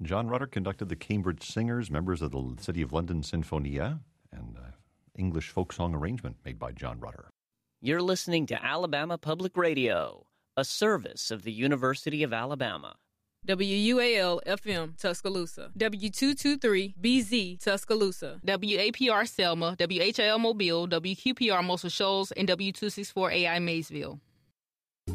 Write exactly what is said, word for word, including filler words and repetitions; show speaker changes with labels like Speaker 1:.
Speaker 1: John Rutter conducted the Cambridge Singers, members of the City of London Sinfonia, and uh, English folk song arrangement made by John Rutter.
Speaker 2: You're listening to Alabama Public Radio, a service of the University of Alabama.
Speaker 3: W U A L F M Tuscaloosa, W two twenty-three B Z Tuscaloosa,
Speaker 4: W A P R Selma, W H I L Mobile, W Q P R Muscle Shoals, and W two sixty-four A I Maysville.